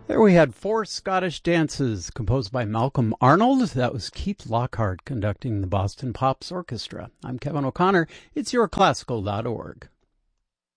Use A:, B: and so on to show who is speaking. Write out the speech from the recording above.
A: There we had four Scottish dances composed by Malcolm Arnold. That was Keith Lockhart conducting the Boston Pops Orchestra. I'm Kevin O'Connor. It's yourclassical.org.